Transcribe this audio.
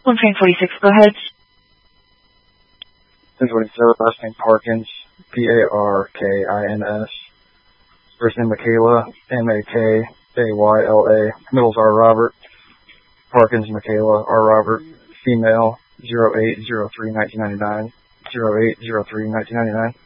One train 46, go ahead. 1027, last name Parkins, Parkins. First name Michaela, Makayla. Middles R. Robert. Parkins Michaela, R. Robert. Female, 0803-1999. 0803-1999.